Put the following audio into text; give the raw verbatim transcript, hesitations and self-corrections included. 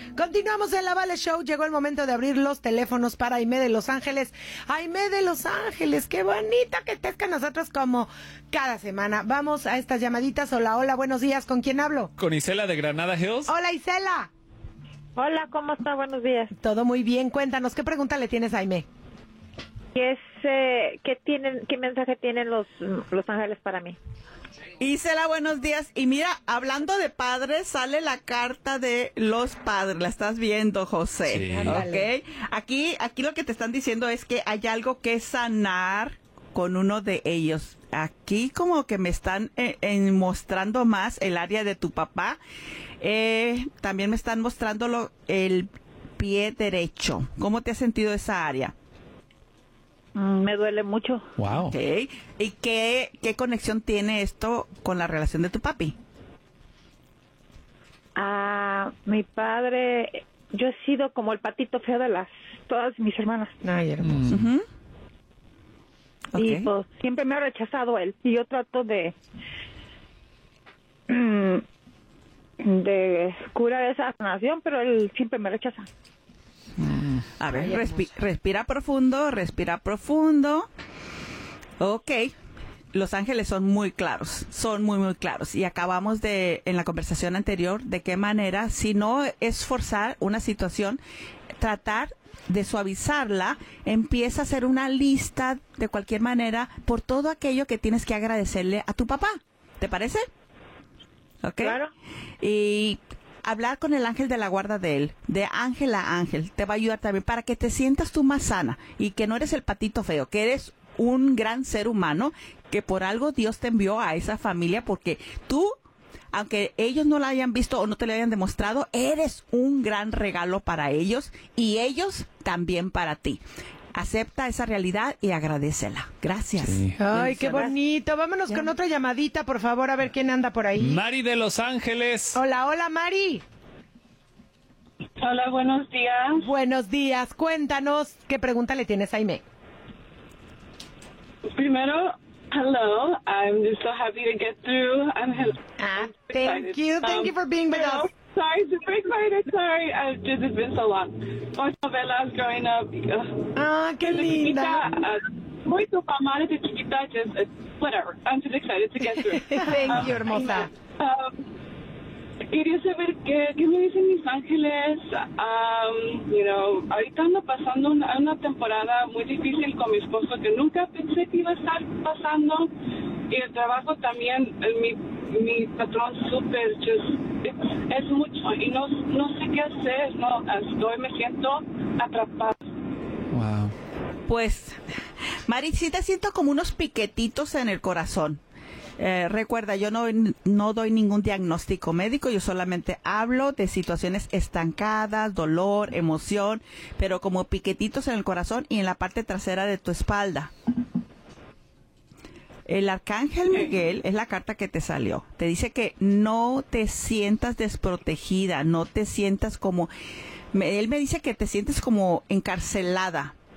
Continuamos en la Vale Show. Llegó el momento de abrir los teléfonos para Aimé de Los Ángeles. Aimé de Los Ángeles, qué bonita que estés con nosotros como cada semana. Vamos a estas llamaditas. Hola, hola, buenos días. ¿Con quién hablo? Con Isela de Granada Hills. Hola, Isela. Hola, ¿cómo está? Buenos días. Todo muy bien. Cuéntanos, ¿qué pregunta le tienes a Aimé? ¿Qué es, eh, qué tienen, qué mensaje tienen los, los ángeles para mí? Isela, buenos días. Y mira, hablando de padres, sale la carta de los padres. La estás viendo, José. Sí. ¿Ok? Aquí, aquí lo que te están diciendo es que hay algo que sanar con uno de ellos. Aquí como que me están eh, eh, mostrando más el área de tu papá. Eh, también me están mostrando lo, el pie derecho. ¿Cómo te has sentido esa área? Mm, me duele mucho. Wow. Okay. ¿Y qué, qué conexión tiene esto con la relación de tu papi? Ah, mi padre, yo he sido como el patito feo de las todas mis hermanas. Ay, hermoso. Uh-huh. Y Okay. pues siempre me ha rechazado él. Y yo trato de mm, de curar esa sanación, pero él siempre me rechaza. A ver, Ay, respi- hermosa. respira profundo, respira profundo. Ok. Los ángeles son muy claros, son muy, muy claros. Y acabamos de, en la conversación anterior, de qué manera, si no es forzar una situación, tratar de suavizarla, empieza a hacer una lista de cualquier manera por todo aquello que tienes que agradecerle a tu papá. ¿Te parece? ¿Ok? Claro. Y hablar con el ángel de la guarda de él, de ángel a ángel, te va a ayudar también para que te sientas tú más sana y que no eres el patito feo, que eres un gran ser humano, que por algo Dios te envió a esa familia, porque tú, aunque ellos no la hayan visto o no te lo hayan demostrado, eres un gran regalo para ellos y ellos también para ti. Acepta esa realidad y agradécela. Gracias. Sí. Ay, qué Bendiciones. bonito. Vámonos Ya. con otra llamadita, por favor, a ver quién anda por ahí. Mari de Los Ángeles. Hola, hola, Mari. Hola, buenos días. Buenos días. Cuéntanos, ¿qué pregunta le tienes a Aimé? Primero, hello. I'm just so happy to get through. I'm, Ah, I'm thank excited. you. Thank Um, you for being with pero, us. Sorry, super excited. Sorry, I've just, it's been so long. Watched novelas growing up. Ugh. Ah, qué Desde linda. chiquita, uh, muy tu mamá desde chiquita, just, uh, whatever. I'm just excited to get through. Thank you, hermosa. Um, quería saber qué, qué me dicen mis ángeles. Um, you know, ahorita ando pasando una, una temporada muy difícil con mi esposo que nunca pensé que iba a estar pasando. Y el trabajo también, el- mi, mi patrón súper, just, es, es mucho y no, no sé qué hacer, no, estoy, me siento atrapada. Wow. Pues, Mari, sí te siento como unos piquetitos en el corazón. Eh, recuerda, yo no, no doy ningún diagnóstico médico, yo solamente hablo de situaciones estancadas, dolor, emoción, pero como piquetitos en el corazón y en la parte trasera de tu espalda. El arcángel Miguel es la carta que te salió. Te dice que no te sientas desprotegida, no te sientas como... me- él me dice que te sientes como encarcelada.